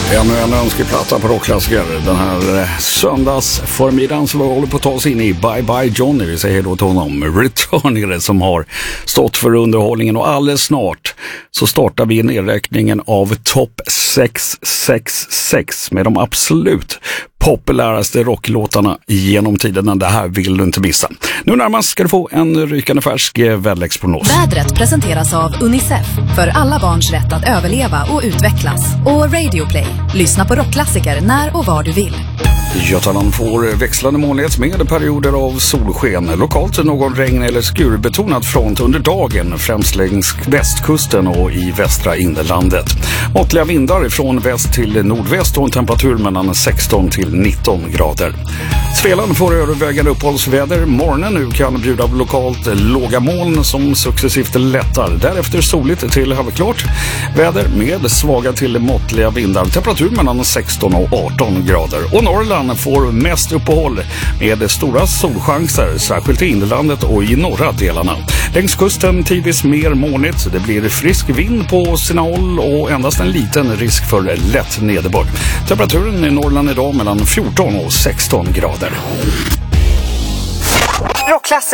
Ännu en önskeplatta på rockklassiker. Den här söndagsförmiddagen som vi håller på att ta oss in i. Bye Bye Johnny, vi säger då till honom. Return är det som har stått för underhållningen, och alldeles snart så startar vi nedräkningen av topp 666 med de absolut populäraste rocklåtarna genom tiden. Det här vill du inte missa. Nu närmast ska du få en rykande färsk väderleksprognos. Vädret presenteras av Unicef, för alla barns rätt att överleva och utvecklas. Och Radio Play, lyssna på rockklassiker när och var du vill. Götaland får växlande molnighet med perioder av solsken. Lokalt någon regn- eller skurbetonad front under dagen, främst längs västkusten och i västra inlandet. Måttliga vindar från väst till nordväst och en temperatur mellan 16 till 19 grader. Svealand får övervägande uppehållsväder. Morgonen nu kan bjuda lokalt låga moln som successivt lättar. Därefter soligt till halvklart väder med svaga till måttliga vindar. Temperatur mellan 16 och 18 grader. Och Norrland får mest uppehåll med stora solchanser, särskilt i inlandet och i norra delarna. Längs kusten tidvis mer molnigt. Det blir frisk vind på sina håll och endast en liten risk för lätt nederbörd. Temperaturen i Norrland idag mellan 14 och 16 grader.